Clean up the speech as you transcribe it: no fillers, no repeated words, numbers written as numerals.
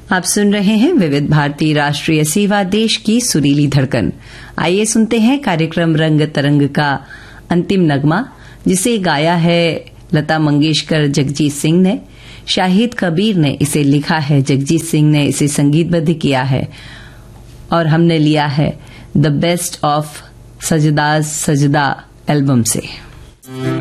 आप सुन रहे हैं विविध भारती राष्ट्रीय सेवा, देश की सुरीली धड़कन। आइए सुनते हैं कार्यक्रम रंग तरंग का अंतिम नगमा, जिसे गाया है लता मंगेशकर, जगजीत सिंह ने। शाहिद कबीर ने इसे लिखा है, जगजीत सिंह ने इसे संगीतबद्ध किया है और हमने लिया है द बेस्ट ऑफ सजदा एल्बम से।